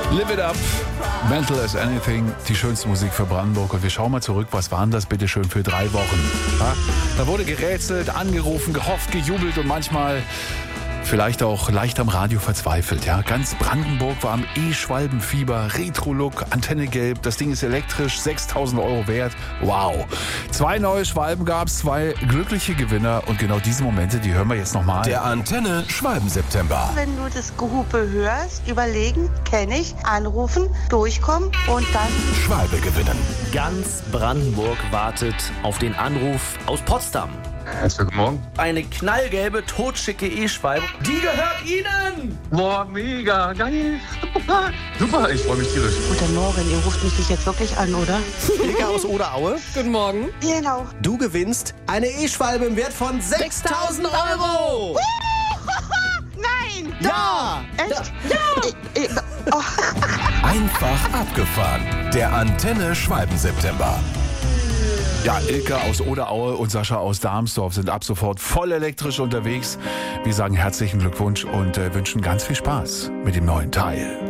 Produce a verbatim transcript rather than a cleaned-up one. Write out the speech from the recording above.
Live it up, mental as anything, die schönste Musik für Brandenburg. Und wir schauen mal zurück, was waren das bitte schön für drei Wochen? Ja? Da wurde gerätselt, angerufen, gehofft, gejubelt und manchmal vielleicht auch leicht am Radio verzweifelt. Ja? Ganz Brandenburg war am E-Schwalbenfieber, Retro-Look, Antenne gelb, das Ding ist elektrisch, sechstausend Euro wert. Wow. Zwei neue Schwalben gab es, zwei glückliche Gewinner und genau diese Momente, die hören wir jetzt nochmal. Der Antenne Schwalben-September. Wenn du das Gehupe hörst, überlegen, kenne ich, anrufen, durchkommen und dann Schwalbe gewinnen. Ganz Brandenburg wartet auf den Anruf aus Potsdam. Herzlichen guten Morgen. Eine knallgelbe, totschicke E-Schwalbe. Die gehört Ihnen! Boah, mega, geil. Super, ich freue mich tierisch. Guten Morgen, ihr ruft mich nicht jetzt wirklich an, oder? Ilka aus Oderaue. Guten Morgen. Genau. Du gewinnst eine E-Schwalbe im Wert von sechstausend Euro. Nein! Ja! Echt? Ja! Ich, ich, oh. Einfach abgefahren. Der Antenne Schwalben-September. Ja, Ilka aus Oderaue und Sascha aus Darmsdorf sind ab sofort voll elektrisch unterwegs. Wir sagen herzlichen Glückwunsch und äh, wünschen ganz viel Spaß mit dem neuen Teil.